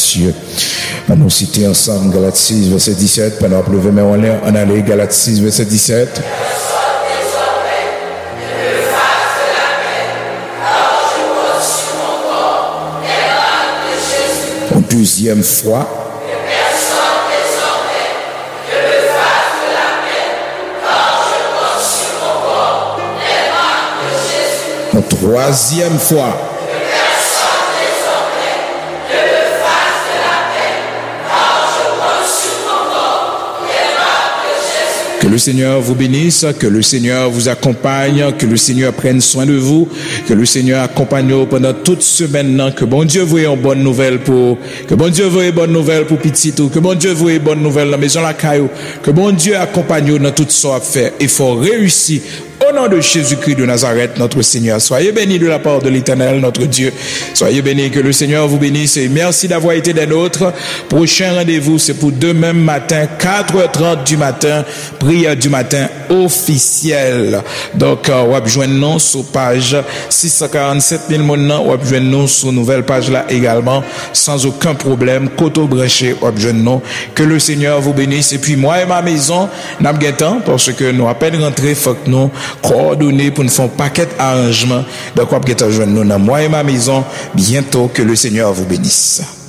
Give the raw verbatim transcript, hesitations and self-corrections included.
Dieu. Nous citer ensemble Galates six, verset dix-sept, pendant que lever mais on est en allée, Galates six, verset dix-sept. Une deuxième fois. Une troisième fois. Que le Seigneur vous bénisse, que le Seigneur vous accompagne, que le Seigneur prenne soin de vous, que le Seigneur accompagne vous pendant toute semaine, que bon Dieu vous ait une bonne nouvelle pour, que bon Dieu vous ait une bonne nouvelle pour petit tout, que bon Dieu vous ait une bonne nouvelle dans la maison la caillou, que bon Dieu accompagne vous dans tout ce à faire et faut réussir. Au nom de Jésus-Christ de Nazareth, notre Seigneur, soyez bénis de la part de l'Éternel, notre Dieu. Soyez bénis, que le Seigneur vous bénisse et merci d'avoir été des nôtres. Prochain rendez-vous, c'est pour demain matin, quatre heures trente du matin, prière du matin officielle. Donc, euh, on va joindre nous sur page six cent quarante-sept mille maintenant, on va joindre nous sur nouvelle page là également, sans aucun problème, coteau branché, on va joindre nous. Que le Seigneur vous bénisse et puis moi et ma maison, n'a pas temps parce que nous à peine rentrer, faut que nous coordonner pour nous faire un paquet d'arrangements. Donc, on va joindre nous dans moi et ma maison bientôt. Que le Seigneur vous bénisse.